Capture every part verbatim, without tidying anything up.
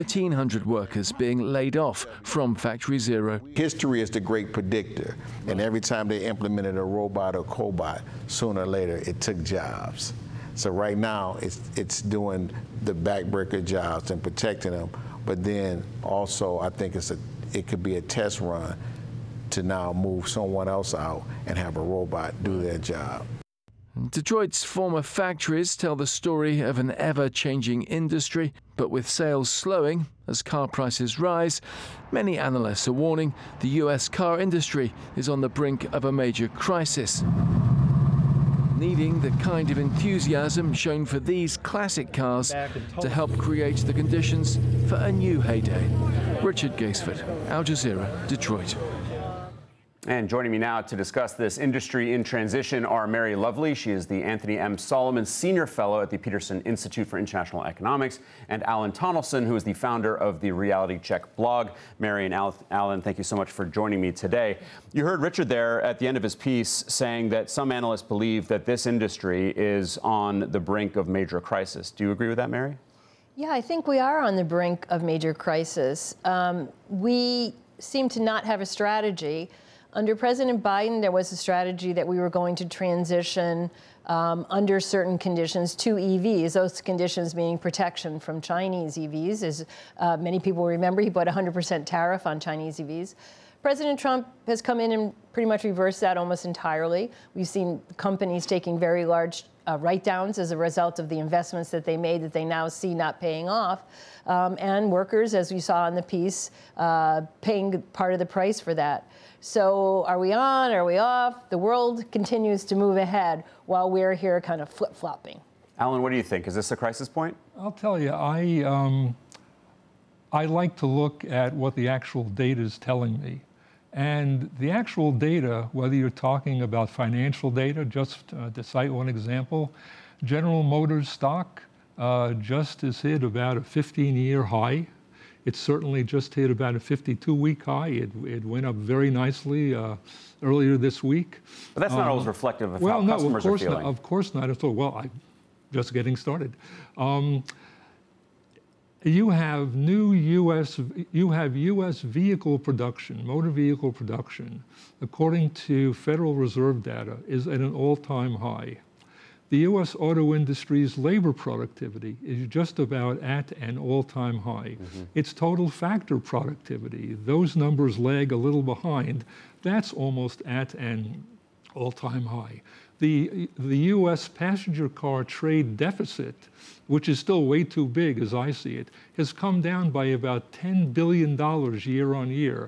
thirteen hundred workers being laid off from Factory Zero. History is the great predictor, and every time they implemented a robot or cobot, sooner or later it took jobs. So right now it's it's doing the backbreaker jobs and protecting them, but then also I think it's a it could be a test run to now move someone else out and have a robot do their job. Detroit's former factories tell the story of an ever-changing industry, but with sales slowing as car prices rise, many analysts are warning the U S car industry is on the brink of a major crisis, needing the kind of enthusiasm shown for these classic cars to help create the conditions for a new heyday. Richard Gaisford, Al Jazeera, Detroit. And joining me now to discuss this industry in transition are Mary Lovely. She is the Anthony M. Solomon Senior Fellow at the Peterson Institute for International Economics, and Alan Tonelson, who is the founder of the Reality Check blog. Mary and Al Alan, thank you so much for joining me today. You heard Richard there at the end of his piece saying that some analysts believe that this industry is on the brink of major crisis. Do you agree with that, Mary? Yeah, I think we are on the brink of major crisis. Um, we seem to not have a strategy. Under President Biden, there was a strategy that we were going to transition um, under certain conditions to E Vs, those conditions meaning protection from Chinese E Vs. As uh, many people remember, he put a one hundred percent tariff on Chinese E Vs. President Trump has come in and pretty much reversed that almost entirely. We've seen companies taking very large uh, write-downs as a result of the investments that they made that they now see not paying off. Um, and workers, as we saw in the piece, uh, paying part of the price for that. So are we on, are we off? The world continues to move ahead while we're here kind of flip-flopping. Alan, what do you think? Is this a crisis point? I'll tell you, I, um, I like to look at what the actual data is telling me. And the actual data, whether you're talking about financial data, just uh, to cite one example, General Motors stock uh, just has hit about a fifteen-year high. It certainly just hit about a fifty-two week high. It, it went up very nicely uh, earlier this week. But that's not um, always reflective of well, how no, customers of course are feeling. Not, of course not at all. Well, I'm just getting started. Um, you have new U S, you have U S vehicle production, motor vehicle production, according to Federal Reserve data, is at an all-time high. The U S auto industry's labor productivity is just about at an all-time high. Mm-hmm. Its total factor productivity, those numbers lag a little behind. That's almost at an all-time high. The, the U S passenger car trade deficit, which is still way too big as I see it, has come down by about ten billion dollars year on year.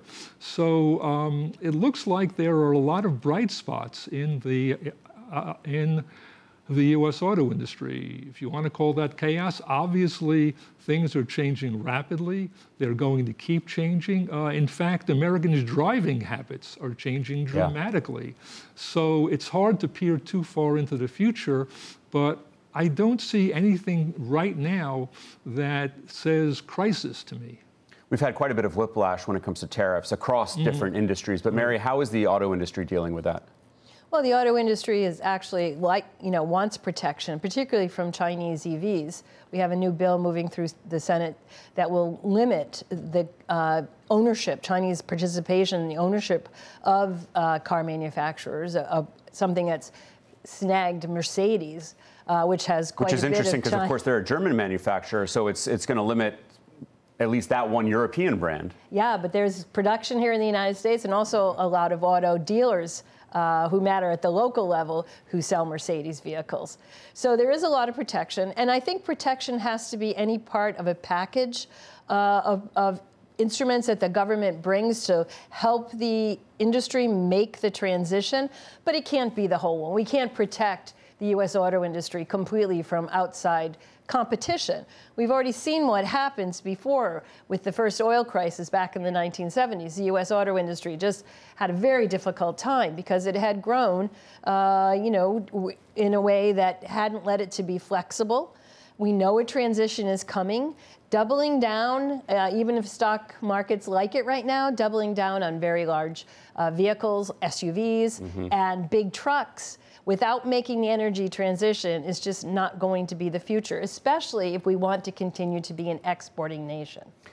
So um, it looks like there are a lot of bright spots in the, uh, in the U S auto industry. If you want to call that chaos, obviously things are changing rapidly. They're going to keep changing. Uh, in fact, Americans' driving habits are changing dramatically. Yeah. So it's hard to peer too far into the future, but I don't see anything right now that says crisis to me. We've had quite a bit of whiplash when it comes to tariffs across mm-hmm. different industries, but Mary, how is the auto industry dealing with that? Well, the auto industry is actually, like, you know, wants protection, particularly from Chinese E Vs. We have a new bill moving through the Senate that will limit the uh, ownership, Chinese participation in the ownership of uh, car manufacturers, uh, something that's snagged Mercedes, uh, which has quite which is a bit interesting of because, of course, they're a German manufacturer, so it's it's going to limit at least that one European brand. Yeah, but there's production here in the United States and also a lot of auto dealers Uh, who matter at the local level, who sell Mercedes vehicles. So there is a lot of protection, and I think protection has to be any part of a package uh, of, of instruments that the government brings to help the industry make the transition, but it can't be the whole one. We can't protect the U S auto industry completely from outside competition. We've already seen what happens before with the first oil crisis back in the nineteen seventies. The U S auto industry just had a very difficult time because it had grown, uh, you know, in a way that hadn't led it to be flexible. We know a transition is coming. Doubling down, uh, even if stock markets like it right now, doubling down on very large uh, vehicles, S U Vs, mm-hmm. and big trucks, without making the energy transition is just not going to be the future, especially if we want to continue to be an exporting nation.